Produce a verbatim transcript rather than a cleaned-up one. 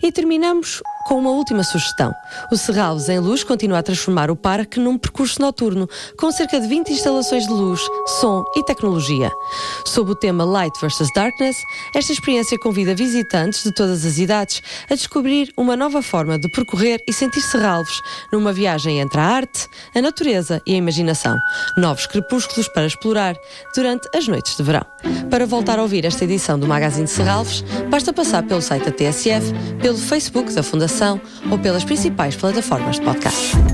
E terminamos com uma última sugestão. O Serralves em Luz continua a transformar o parque num percurso noturno, com cerca de vinte instalações de luz, som e tecnologia. Sob o tema Light versus Darkness, esta experiência convida visitantes de todas as idades a descobrir uma nova forma de percorrer e sentir Serralves numa viagem entre a arte, a natureza e a imaginação. Novos crepúsculos para explorar durante as noites de verão. Para voltar a ouvir esta edição do Magazine de Serralves, basta passar pelo site da T S F, pelo Facebook da Fundação ou pelas principais plataformas de podcast.